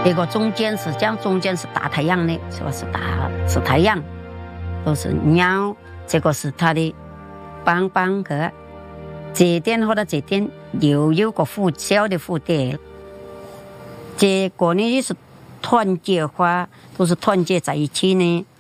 一个中间是讲中间是大太阳的，这个是太阳，都是鸟，这个是它的邦邦格。这点和到这点又有个小的蝴蝶，这个呢也是团结花，都是团结在一起呢。